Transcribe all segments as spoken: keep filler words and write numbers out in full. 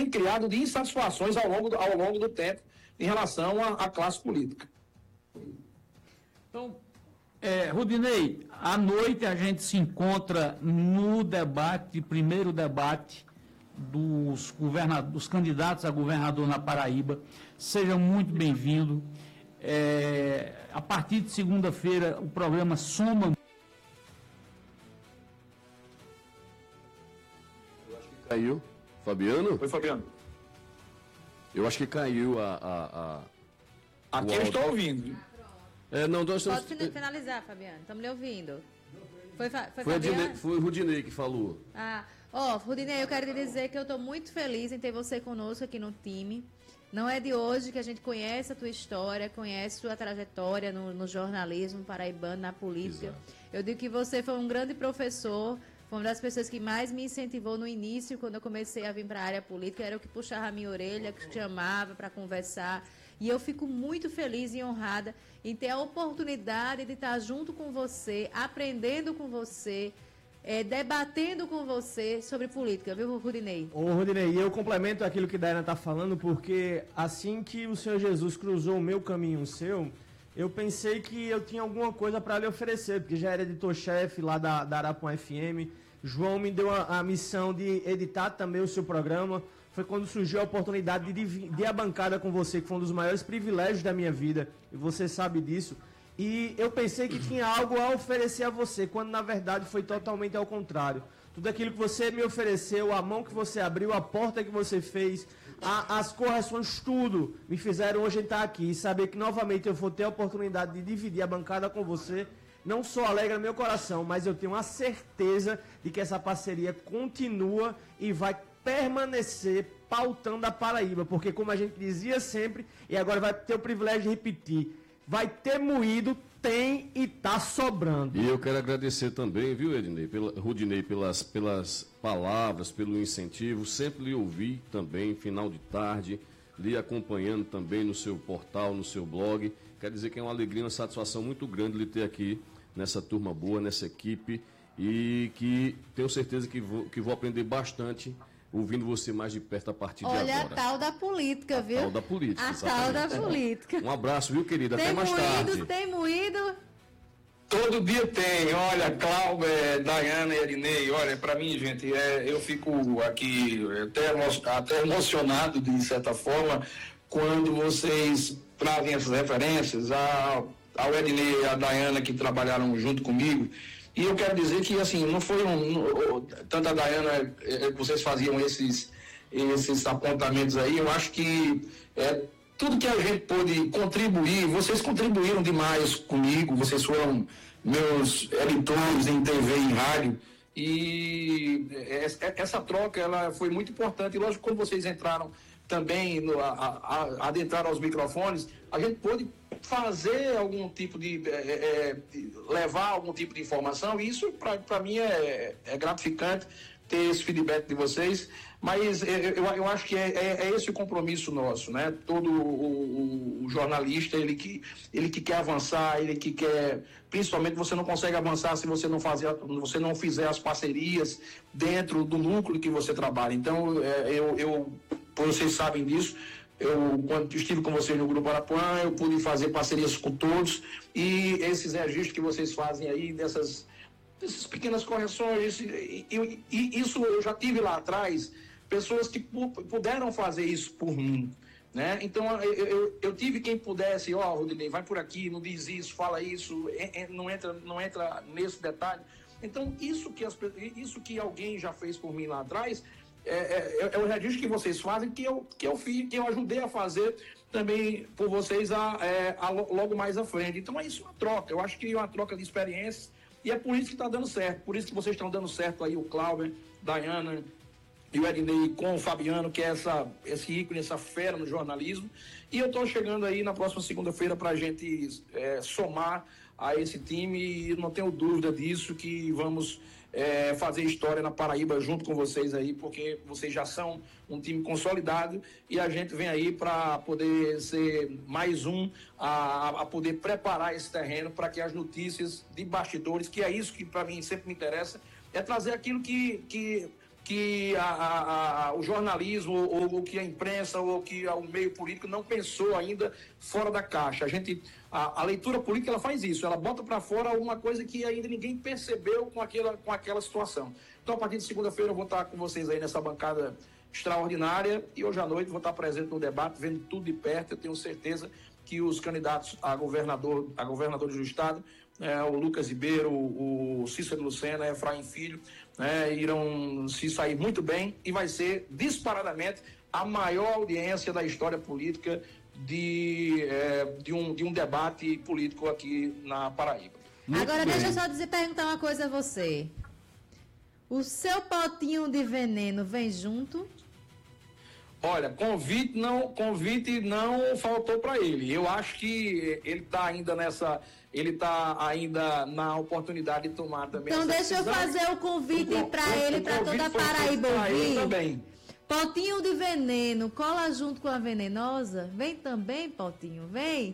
tem criado de insatisfações ao longo do, ao longo do tempo em relação à, à classe política. Então, é, Rudinei, à noite a gente se encontra no debate, primeiro debate dos, governador, dos candidatos a governador na Paraíba. Seja muito bem-vindo. É, a partir de segunda-feira, o programa Soma. Eu acho que caiu. Fabiano? Oi, Fabiano. Eu acho que caiu a... a, a Aqui eu estou ouvindo. É, não, nós estamos... Pode finalizar, Fabiano. Estamos lhe ouvindo. Foi, foi, foi, Fabiano? Rudinei, foi o Rudinei que falou. Ah, ó, oh, Rudinei, eu quero te dizer que eu estou muito feliz em ter você conosco aqui no time. Não é de hoje que a gente conhece a tua história, conhece a tua trajetória no, no jornalismo paraibano, na política. Exato. Eu digo que você foi um grande professor, foi uma das pessoas que mais me incentivou no início, quando eu comecei a vir para a área política, era o que puxava a minha orelha, que chamava para conversar. E eu fico muito feliz e honrada em ter a oportunidade de estar junto com você, aprendendo com você, É, debatendo com você sobre política, viu, Rudinei? Ô, Rudinei, eu complemento aquilo que a Dayana está falando, porque assim que o Senhor Jesus cruzou o meu caminho e o seu, eu pensei que eu tinha alguma coisa para lhe oferecer, porque já era editor-chefe lá da, da Arapuã F M, João me deu a, a missão de editar também o seu programa, foi quando surgiu a oportunidade de dividir a bancada com você, que foi um dos maiores privilégios da minha vida, e você sabe disso. E eu pensei que tinha algo a oferecer a você, quando na verdade foi totalmente ao contrário. Tudo aquilo que você me ofereceu, a mão que você abriu, a porta que você fez, a, as correções, tudo me fizeram hoje estar aqui e saber que novamente eu vou ter a oportunidade de dividir a bancada com você. Não só alegra meu coração, mas eu tenho a certeza de que essa parceria continua e vai permanecer pautando a Paraíba, porque como a gente dizia sempre, e agora vai ter o privilégio de repetir, vai ter moído, tem e tá sobrando. E eu quero agradecer também, viu, Ednei, pela, Rudinei, pelas, pelas palavras, pelo incentivo. Sempre lhe ouvi também, final de tarde, lhe acompanhando também no seu portal, no seu blog. Quero dizer que é uma alegria, uma satisfação muito grande lhe ter aqui nessa turma boa, nessa equipe. E que tenho certeza que vou, que vou aprender bastante ouvindo você mais de perto a partir Olha, de agora. Olha a tal da política, a viu? A tal da política, A exatamente. tal da política. Um abraço, viu, querida? Tem Até mais moído, tarde. Tem moído? Todo dia tem. Olha, Cláudio, é, Dayana e Ednei, olha, para mim, gente, é, eu fico aqui até, emo até emocionado, de certa forma, quando vocês trazem essas referências ao, ao Ednei e à Dayana, que trabalharam junto comigo. E eu quero dizer que, assim, não foi um... um tanto a Dayana, é, vocês faziam esses, esses apontamentos aí, eu acho que é, tudo que a gente pôde contribuir, vocês contribuíram demais comigo, vocês foram meus editores em T V e em rádio, e essa troca, ela foi muito importante. E lógico, quando vocês entraram também, no, a, a, adentraram aos microfones, a gente pôde fazer algum tipo de, é, é, de levar algum tipo de informação, e isso para mim é, é gratificante ter esse feedback de vocês, mas eu, eu acho que é, é, é esse o compromisso nosso, né? Todo o, o, o jornalista, ele que, ele que quer avançar, ele que quer, principalmente você não consegue avançar se você não fazer, você não fizer as parcerias dentro do núcleo que você trabalha. Então, é, eu, eu, vocês sabem disso, eu, quando estive com vocês no Grupo Arapuã, eu pude fazer parcerias com todos, e esses registros que vocês fazem aí, dessas, dessas pequenas correções, e, e, e isso eu já tive lá atrás, pessoas que puderam fazer isso por mim, né? Então, eu, eu, eu tive quem pudesse, ó, oh, Rudinei, vai por aqui, não diz isso, fala isso, é, é, não, entra, não entra nesse detalhe. Então, isso que, as, isso que alguém já fez por mim lá atrás, É, é, é o registro que vocês fazem, que eu, que eu fiz, que eu ajudei a fazer também por vocês a, é, a, logo mais à frente. Então é isso, uma troca. Eu acho que é uma troca de experiências, e é por isso que está dando certo. Por isso que vocês estão dando certo aí, o Cláudio, Dayana e o Ednei com o Fabiano, que é essa, esse ícone, essa fera no jornalismo. E eu estou chegando aí na próxima segunda-feira para a gente é, somar a esse time, e não tenho dúvida disso, que vamos É, fazer história na Paraíba junto com vocês aí, porque vocês já são um time consolidado, e a gente vem aí para poder ser mais um a, a poder preparar esse terreno para que as notícias de bastidores, que é isso que para mim sempre me interessa, é trazer aquilo que, que que a, a, a, o jornalismo, ou, ou que a imprensa, ou que o meio político não pensou ainda fora da caixa. A gente, a, a leitura política, ela faz isso, ela bota para fora uma coisa que ainda ninguém percebeu com aquela, com aquela situação. Então, a partir de segunda-feira, eu vou estar com vocês aí nessa bancada extraordinária, e hoje à noite vou estar presente no debate, vendo tudo de perto. Eu tenho certeza que os candidatos a governador, a governadores do estado, é, o Lucas Ribeiro, o, o Cícero Lucena, Efraim Filho, né, irão se sair muito bem, e vai ser disparadamente a maior audiência da história política de, é, de, um, de um debate político aqui na Paraíba. Muito Agora bem. Deixa eu só dizer, perguntar uma coisa a você. O seu potinho de veneno vem junto? Olha, convite não, convite não faltou para ele. Eu acho que ele está ainda nessa, ele está ainda na oportunidade de tomar também. Então deixa eu fazer o convite para ele, para toda a Paraíba ouvir. Também. Potinho de veneno, cola junto com a venenosa. Vem também, Potinho, vem.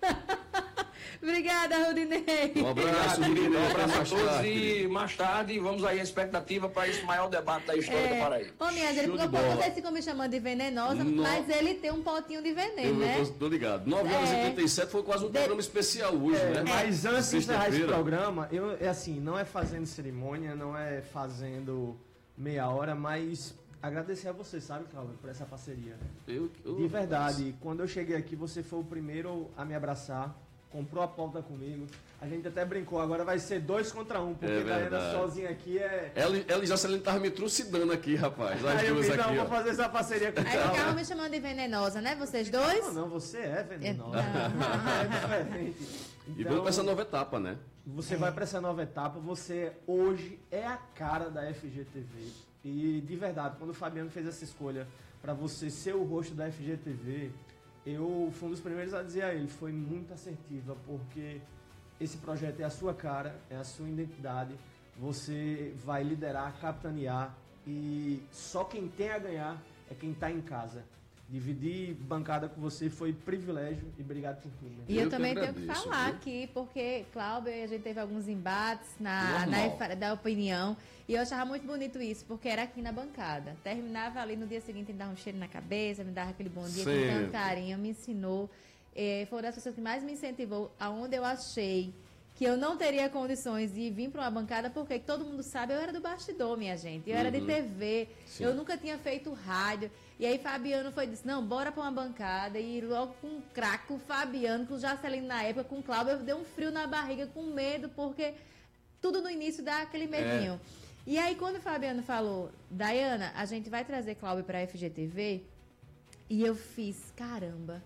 Obrigada, Rudinei. Um abraço, querido. Um abraço a todos, e mais tarde vamos aí à expectativa para esse maior debate da história é. da Paraíba. Ô, minha gente, porque vocês ficam me chamando de venenosa, no... mas ele tem um potinho de veneno, eu, né? Eu tô, tô ligado. nove horas e trinta e sete foi quase um de... programa especial hoje, é, né? Mas antes de encerrar esse programa, eu, é assim, não é fazendo cerimônia, não é fazendo meia hora, mas agradecer a você, sabe, Cláudio, por essa parceria. Eu, eu... De verdade, quando eu cheguei aqui, você foi o primeiro a me abraçar, comprou a pauta comigo. A gente até brincou, agora vai ser dois contra um, porque é Daiana sozinha aqui é... Ela, ela e Jocelyn estavam me trucidando aqui, rapaz. Aí eu pensei, não, vou fazer essa parceria com Aí ficavam me chamando de venenosa, né, vocês dois? Não, não, você é venenosa. É, é diferente. Então, e vamos para essa nova etapa, né? Você é. vai para essa nova etapa, você hoje é a cara da F G T V. E, de verdade, quando o Fabiano fez essa escolha para você ser o rosto da F G T V, eu fui um dos primeiros a dizer a ele, foi muito assertiva, porque esse projeto é a sua cara, é a sua identidade, você vai liderar, capitanear, e só quem tem a ganhar é quem está em casa. Dividir bancada com você foi privilégio, e obrigado por tudo. Né? E eu, eu também agradeço, tenho que falar viu? aqui, porque, Cláudio, a gente teve alguns embates na, na da opinião, e eu achava muito bonito isso, porque era aqui na bancada. Terminava ali no dia seguinte, me dava um cheiro na cabeça, me dava aquele bom dia, com tanto carinho, me ensinou. É, foi uma das pessoas que mais me incentivou, aonde eu achei que eu não teria condições de vir para uma bancada, porque todo mundo sabe, eu era do bastidor, minha gente. Eu uhum. era de T V, Sim. eu nunca tinha feito rádio. E aí Fabiano foi disse, não, bora para uma bancada. E logo com o craque, com o Fabiano, com o Jacelino na época, com o Cláudio, eu dei um frio na barriga, com medo, porque tudo no início dá aquele medinho. É. E aí quando o Fabiano falou, Daiana, a gente vai trazer Cláudio para a F G T V, e eu fiz, caramba,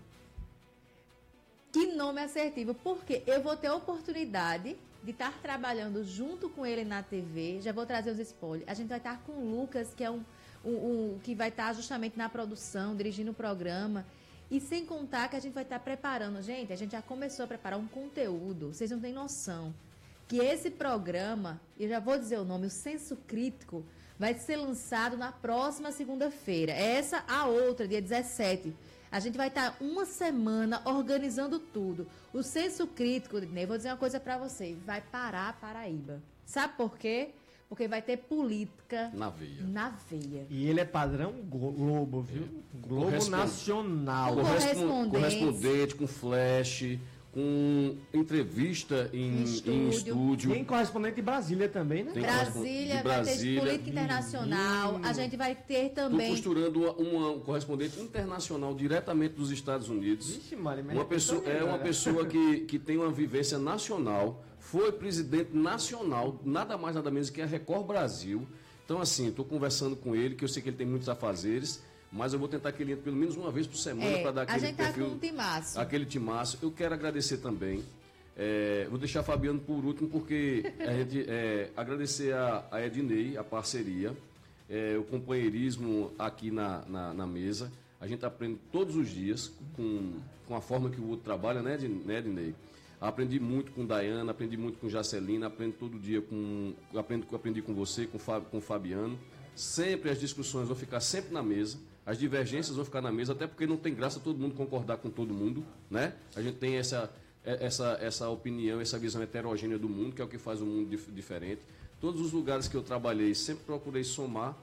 que nome assertivo, porque eu vou ter a oportunidade de estar trabalhando junto com ele na T V, já vou trazer os spoilers, a gente vai estar com o Lucas, que é um, um, um que vai estar justamente na produção, dirigindo o programa, e sem contar que a gente vai estar preparando, gente, a gente já começou a preparar um conteúdo, vocês não têm noção, que esse programa, eu já vou dizer o nome, o Senso Crítico, vai ser lançado na próxima segunda-feira, essa a outra, dia dezessete. A gente vai estar uma semana organizando tudo. O Senso Crítico, Ney, vou dizer uma coisa para você, vai parar a Paraíba. Sabe por quê? Porque vai ter política na veia. Na veia. E ele é padrão Globo, viu? É. Globo Correspond... Nacional. Correspondente. Correspondente, com flash, com entrevista em, em, estúdio. em estúdio. Tem correspondente de Brasília também, né? Tem Brasília, vai ter política internacional, hum, a gente vai ter também... Estou costurando uma, uma, um correspondente internacional diretamente dos Estados Unidos. Vixe, Mari, uma pessoa, é uma pessoa que, que tem uma vivência nacional, foi presidente nacional, nada mais nada menos que a Record Brasil. Então, assim, estou conversando com ele, que eu sei que ele tem muitos afazeres, mas eu vou tentar que ele entre pelo menos uma vez por semana é, para dar aquele a gente tá perfil, com um timaço. aquele timaço. Eu quero agradecer também. É, vou deixar Fabiano por último, porque a gente é, agradecer a, a Ednei, a parceria, é, o companheirismo aqui na, na, na mesa. A gente aprende todos os dias com, com a forma que o outro trabalha, né, Ednei? Aprendi muito com Daiana, aprendi muito com Jacelina, aprendo todo dia com. Aprendo, aprendi com você, com, com o Fabiano. Sempre as discussões vão ficar sempre na mesa. As divergências vão ficar na mesa, até porque não tem graça todo mundo concordar com todo mundo, né? A gente tem essa, essa, essa opinião, essa visão heterogênea do mundo, que é o que faz o mundo dif- diferente. Todos os lugares que eu trabalhei, sempre procurei somar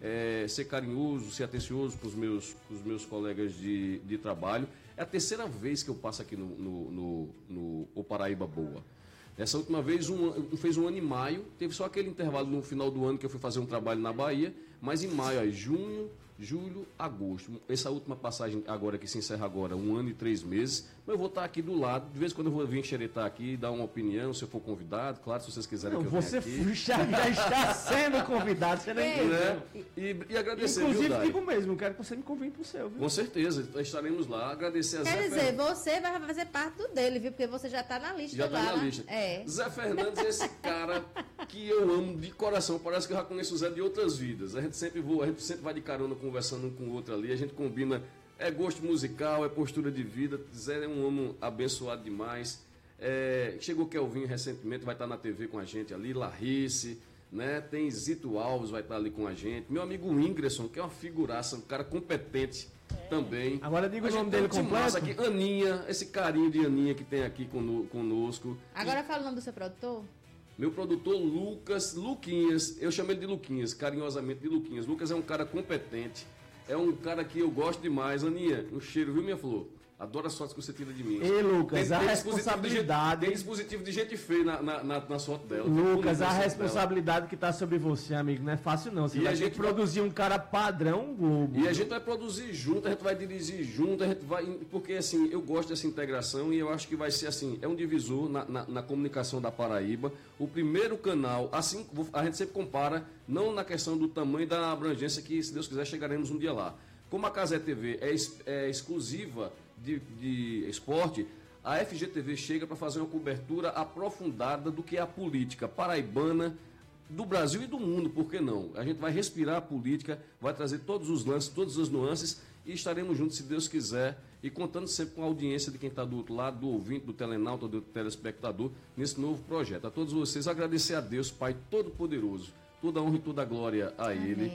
é, ser carinhoso, ser atencioso com os meus, com os meus colegas de, de trabalho. É a terceira vez que eu passo aqui no, no, no, no O Paraíba Boa. Essa última vez um, fez um ano em maio, teve só aquele intervalo no final do ano que eu fui fazer um trabalho na Bahia, mas em maio, aí, junho, julho, agosto. Essa última passagem agora, que se encerra agora, um ano e três meses, mas eu vou estar aqui do lado, de vez em quando eu vou vir xeretar aqui e dar uma opinião, se eu for convidado, claro, se vocês quiserem Não, que eu você venha aqui. já, já está sendo convidado, você nem entendeu. Né? E, e agradecer, Inclusive, viu, Dai? digo mesmo, eu quero que você me convide pro seu, viu? Com certeza, estaremos lá, agradecer a Zé Quer dizer, Fernandes. você vai fazer parte do dele, viu? Porque você já está na lista Já lá. está na né? lista. É. Zé Fernandes é esse cara que eu amo de coração. Parece que eu já conheço o Zé de outras vidas. A gente sempre voa, a gente sempre vai de carona conversando um com o outro ali. A gente combina, é gosto musical, é postura de vida. Zé é um homem abençoado demais. É, chegou Kelvinho recentemente, vai estar na T V com a gente ali. Larrice, né? Tem Zito Alves, vai estar ali com a gente. Meu amigo Ingresson, que é uma figuraça, um cara competente também. Agora diga o A gente nome tem dele um timaço completo. aqui, Aninha, esse carinho de Aninha que tem aqui cono- conosco. Agora fala o nome do seu produtor. Meu produtor Lucas, Luquinhas, eu chamo ele de Luquinhas, carinhosamente de Luquinhas. Lucas é um cara competente, é um cara que eu gosto demais. Aninha, um cheiro, viu, minha flor? Adoro as fotos que você tira de mim. Ei, Lucas, a dispositivo responsabilidade- De gente, tem dispositivo de gente feia na, na, na, nas fotos dela. Lucas, Fico a bonito responsabilidade que está sobre você, amigo, não é fácil não. Você E vai a ter gente que produzir um cara padrão Globo. E a gente vai produzir junto, a gente vai dirigir junto, a gente vai. Porque assim, eu gosto dessa integração e eu acho que vai ser assim, é um divisor na, na, na comunicação da Paraíba. O primeiro canal, assim, a gente sempre compara, não na questão do tamanho e da abrangência, que se Deus quiser chegaremos um dia lá. Como a Casé T V é, ex- é exclusiva de, de esporte, a F G T V chega para fazer uma cobertura aprofundada do que é a política paraibana do Brasil e do mundo, por que não? A gente vai respirar a política, vai trazer todos os lances, todas as nuances e estaremos juntos, se Deus quiser, e contando sempre com a audiência de quem está do outro lado, do ouvinte, do telenauta, do telespectador, nesse novo projeto. A todos vocês, agradecer a Deus, Pai Todo-Poderoso, toda a honra e toda a glória a Amém. Ele,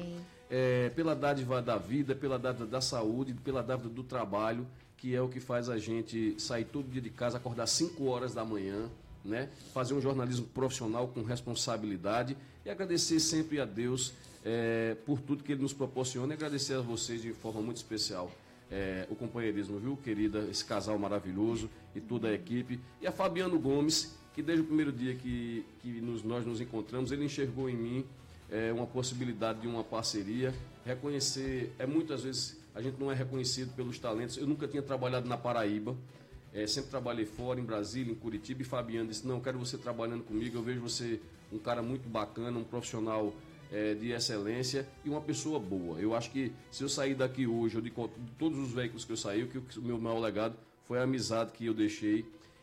é, pela dádiva da vida, pela dádiva da saúde, pela dádiva do trabalho, que é o que faz a gente sair todo dia de casa, acordar cinco horas da manhã, né? Fazer um jornalismo profissional com responsabilidade e agradecer sempre a Deus é, por tudo que Ele nos proporciona e agradecer a vocês de forma muito especial é, o companheirismo, viu, querida, esse casal maravilhoso e toda a equipe, e a Fabiano Gomes, que desde o primeiro dia que, que nos, nós nos encontramos, ele enxergou em mim é, uma possibilidade de uma parceria, reconhecer, é muitas vezes a gente não é reconhecido pelos talentos. Eu nunca tinha trabalhado na Paraíba, é, sempre trabalhei fora, em Brasília, em Curitiba, e Fabiano disse, não, quero você trabalhando comigo, eu vejo você um cara muito bacana, um profissional é, de excelência e uma pessoa boa. Eu acho que se eu sair daqui hoje, eu de, de todos os veículos que eu saí, o, que, o meu maior legado foi a amizade que eu deixei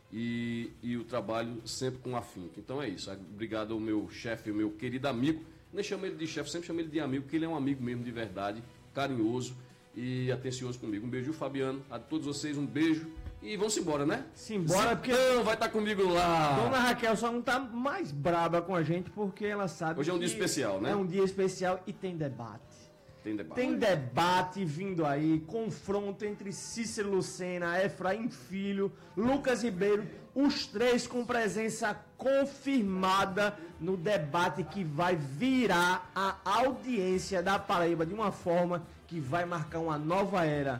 e, e o trabalho sempre com afinco. Então é isso, obrigado ao meu chefe, ao meu querido amigo, nem chamo ele de chefe, sempre chamo ele de amigo, porque ele é um amigo mesmo de verdade, carinhoso e atencioso comigo. Um beijo, Fabiano, a todos vocês, um beijo. E vamos embora, né? Simbora, porque Zitão vai estar comigo lá. Dona Raquel só não tá mais braba com a gente porque ela sabe Hoje é um que dia especial, né? É um dia especial e tem debate. Tem debate. Tem debate vindo aí, confronto entre Cícero Lucena, Efraim Filho, Lucas Ribeiro, os três com presença confirmada no debate que vai virar a audiência da Paraíba de uma forma que vai marcar uma nova era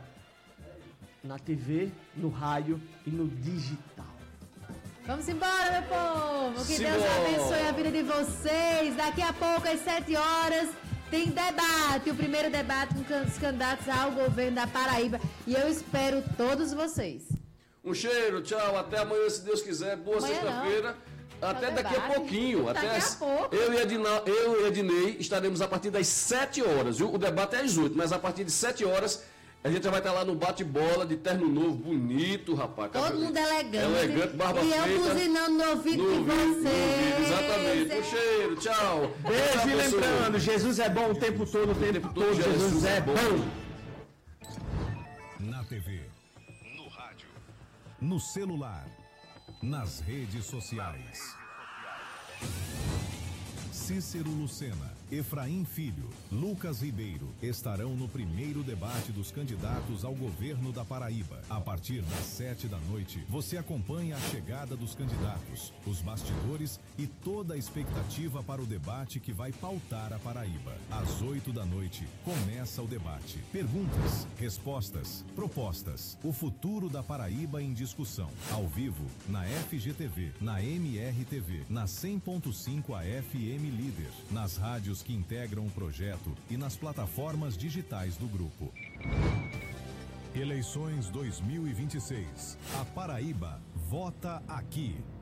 na T V, no rádio e no digital. Vamos embora, meu povo! Que Deus Simbora. abençoe a vida de vocês. Daqui a pouco, às sete horas, tem debate. O primeiro debate com os candidatos ao governo da Paraíba. E eu espero todos vocês. Um cheiro, tchau, até amanhã, se Deus quiser. Boa Amanhã sexta-feira. Até Só daqui a debate. pouquinho. Daqui até a as- pouco. Eu e, Edina, eu e Ednei estaremos a partir das sete horas, viu? O debate é às oito, mas a partir de sete horas a gente já vai estar lá no bate-bola de terno novo, bonito, rapaz. Todo Cabelo- mundo elegante. Elegante, barba E eu feita. buzinando no ouvido No de ouvido, no vocês. ouvido, exatamente. Um cheiro, tchau. Deus Beijo e abençoe. lembrando, Jesus é bom o tempo todo, o tempo, todo, Jesus, é bom. Na T V, no rádio, no celular, nas redes sociais. Cícero Lucena. Efraim Filho, Lucas Ribeiro estarão no primeiro debate dos candidatos ao governo da Paraíba. A partir das sete da noite, você acompanha a chegada dos candidatos, os bastidores e toda a expectativa para o debate que vai pautar a Paraíba. Às oito da noite, começa o debate. Perguntas, respostas, propostas. O futuro da Paraíba em discussão. Ao vivo, na F G T V, na M R T V, na cem ponto cinco A F M Líder, nas rádios que integram o projeto e nas plataformas digitais do grupo. Eleições dois mil e vinte e seis. A Paraíba vota aqui.